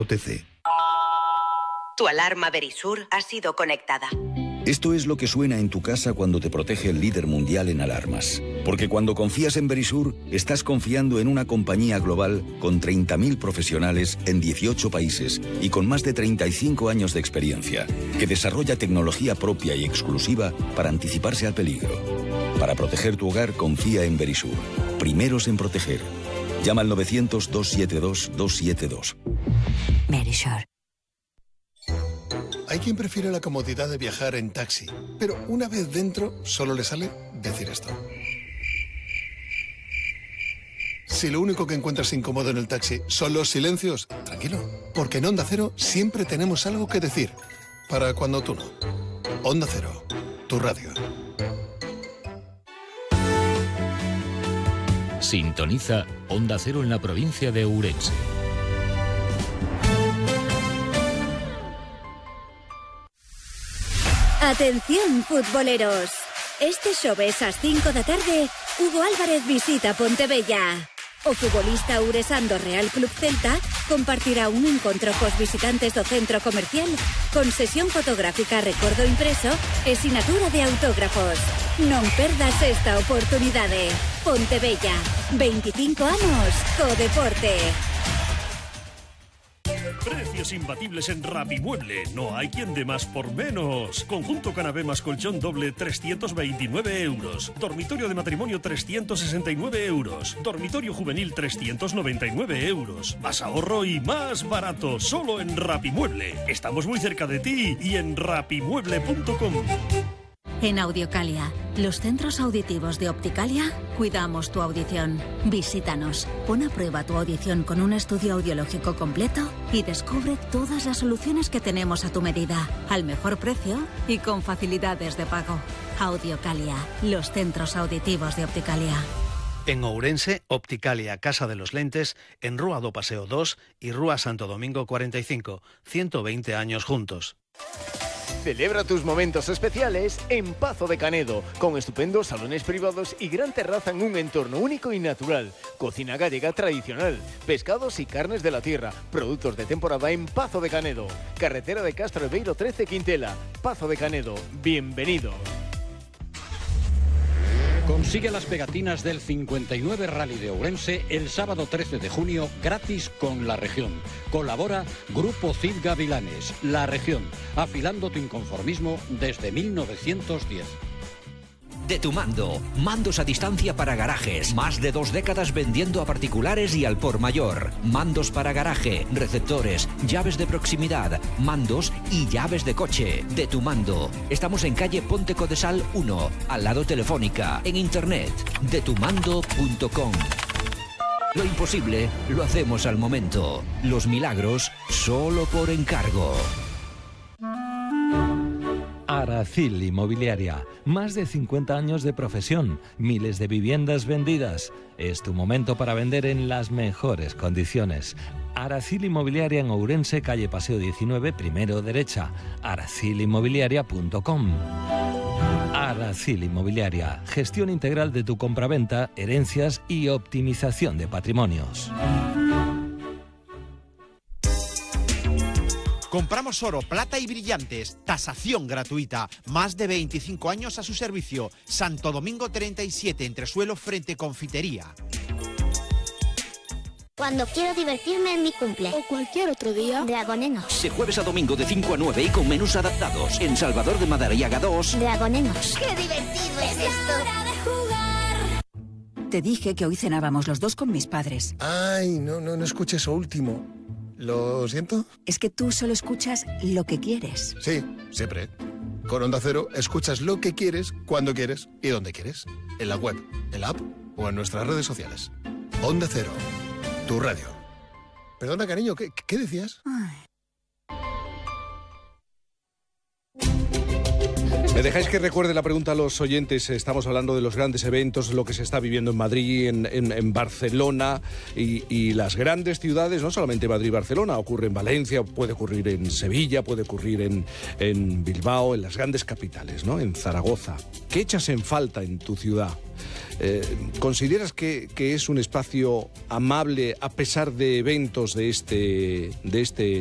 OTC. Tu alarma Verisur ha sido conectada. Esto es lo que suena en tu casa cuando te protege el líder mundial en alarmas. Porque cuando confías en Verisur, estás confiando en una compañía global con 30.000 profesionales en 18 países y con más de 35 años de experiencia, que desarrolla tecnología propia y exclusiva para anticiparse al peligro. Para proteger tu hogar, confía en Verisur. Primeros en proteger. Llama al 900-272-272. Verisur. Hay quien prefiere la comodidad de viajar en taxi, pero una vez dentro solo le sale decir esto. Si lo único que encuentras incómodo en el taxi son los silencios, tranquilo, porque en Onda Cero siempre tenemos algo que decir, para cuando tú no. Onda Cero, tu radio. Sintoniza Onda Cero en la provincia de Ourense. Atención, futboleros. Este xoves ás 5 da tarde, Hugo Álvarez visita Pontevella. O futbolista ouresán do Real Club Celta compartirá un encontro cos visitantes do centro comercial con sesión fotográfica, recordo impreso e sinatura de autógrafos. Non perdas esta oportunidade. Pontevella, 25 anos co deporte. Precios imbatibles en Rapimueble. No hay quien dé más por menos. Conjunto canapé más colchón doble, 329 euros. Dormitorio de matrimonio, 369 euros. Dormitorio juvenil, 399 euros. Más ahorro y más barato. Solo en Rapimueble. Estamos muy cerca de ti y en rapimueble.com. En Audiocalia, los centros auditivos de Opticalia, cuidamos tu audición. Visítanos, pon a prueba tu audición con un estudio audiológico completo y descubre todas las soluciones que tenemos a tu medida, al mejor precio y con facilidades de pago. Audiocalia, los centros auditivos de Opticalia. En Ourense, Opticalia Casa de los Lentes, en Rúa do Paseo 2 y Rúa Santo Domingo 45, 120 años juntos. Celebra tus momentos especiales en Pazo de Canedo, con estupendos salones privados y gran terraza en un entorno único y natural. Cocina gallega tradicional, pescados y carnes de la tierra, productos de temporada en Pazo de Canedo. Carretera de Castro Beiro 13 Quintela. Pazo de Canedo, bienvenido. Consigue las pegatinas del 59 Rally de Ourense el sábado 13 de junio gratis con La Región. Colabora Grupo Cid Gavilanes, La Región, afilando tu inconformismo desde 1910. De Tu Mando, mandos a distancia para garajes, más de 2 décadas vendiendo a particulares y al por mayor. Mandos para garaje, receptores, llaves de proximidad, mandos y llaves de coche. De Tu Mando. Estamos en calle Ponte Codesal 1, al lado Telefónica, en internet, detumando.com. Lo imposible lo hacemos al momento. Los milagros solo por encargo. Aracil Inmobiliaria, más de 50 años de profesión, miles de viviendas vendidas. Es tu momento para vender en las mejores condiciones. Aracil Inmobiliaria en Ourense, calle Paseo 19, primero derecha. aracilinmobiliaria.com. Aracil Inmobiliaria, gestión integral de tu compraventa, herencias y optimización de patrimonios. Compramos oro, plata y brillantes. Tasación gratuita. Más de 25 años a su servicio. Santo Domingo 37, entresuelo frente Confitería. Cuando quiero divertirme en mi cumple. O cualquier otro día. Dragonenos. De jueves a domingo de 5 a 9 y con menús adaptados. En Salvador de Madariaga 2. Dragonenos. ¡Qué divertido es esto! Te dije que hoy cenábamos los dos con mis padres. Ay, no escuché eso último. ¿Lo siento? Es que tú solo escuchas lo que quieres. Sí, siempre. Con Onda Cero escuchas lo que quieres, cuando quieres y donde quieres. En la web, en la app o en nuestras redes sociales. Onda Cero, tu radio. Perdona, cariño, ¿qué decías? ¿Me dejáis que recuerde la pregunta a los oyentes? Estamos hablando de los grandes eventos, lo que se está viviendo en Madrid, en Barcelona y las grandes ciudades, no solamente Madrid y Barcelona, ocurre en Valencia, puede ocurrir en Sevilla, puede ocurrir en Bilbao, en las grandes capitales, ¿no? En Zaragoza. ¿Qué echas en falta en tu ciudad? ¿Consideras que es un espacio amable a pesar de eventos de este